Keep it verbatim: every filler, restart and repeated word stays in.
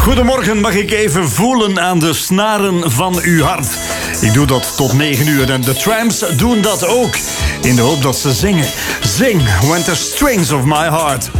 Goedemorgen, mag ik even voelen aan de snaren van uw hart? Ik doe dat tot negen uur en de Tramps doen dat ook. In de hoop dat ze zingen. Zing, When the Strings of My Heart.